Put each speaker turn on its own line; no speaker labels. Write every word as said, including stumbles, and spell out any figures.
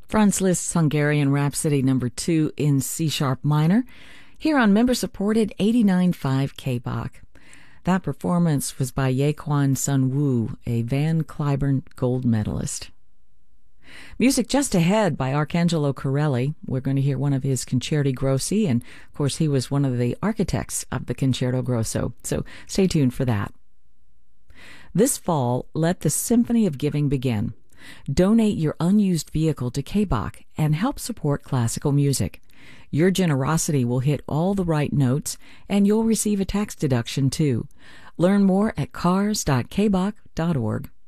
Franz Liszt's Hungarian Rhapsody number two in C-sharp minor, here on member-supported eighty-nine point five K-Bach. That performance was by Yequan Sun Wu, a Van Cliburn Gold medalist. Music just ahead by Arcangelo Corelli. We're going to hear one of his Concerti Grossi, and of course he was one of the architects of the Concerto Grosso, so stay tuned for that. This fall, let the Symphony of Giving begin. Donate your unused vehicle to K-Bach and help support classical music. Your generosity will hit all the right notes, and you'll receive a tax deduction too. Learn more at cars dot k bach dot org.